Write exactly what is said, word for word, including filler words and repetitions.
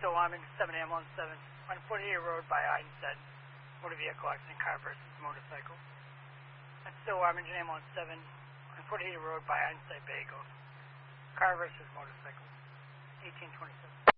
Stowe Arming, seven A M on seven, on forty-eight Road by Einstein, motor vehicle accident, car versus motorcycle. At Stowe Arming, A M on seven, on forty-eight Road by Einstein Bagels, car versus motorcycle, eighteen twenty-seven.